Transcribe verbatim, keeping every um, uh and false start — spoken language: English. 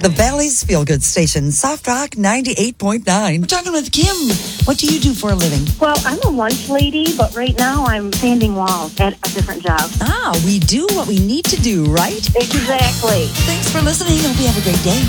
The Valley's Feel Good Station, Soft Rock ninety-eight point nine. We're talking with Kim. What do you do for a living? Well, I'm a lunch lady, but right now I'm sanding walls at a different job. Ah, we do what we need to do, right? Exactly. Thanks for listening. Hope you have a great day.